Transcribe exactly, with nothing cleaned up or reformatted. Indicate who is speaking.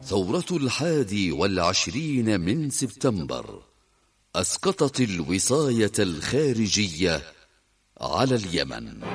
Speaker 1: ثورة الحادي والعشرين من سبتمبر أسقطت الوصاية الخارجية على اليمن.